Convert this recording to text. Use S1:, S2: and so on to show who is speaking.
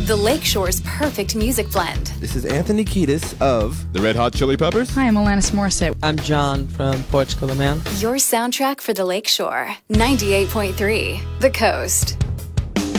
S1: the Lakeshore's perfect music blend.
S2: This is Anthony Kiedis of
S3: the Red Hot Chili Peppers.
S4: Hi, I'm Alanis Morissette.
S5: I'm John from Portugal, the Man.
S1: Your soundtrack for the Lakeshore. 98.3 The Coast.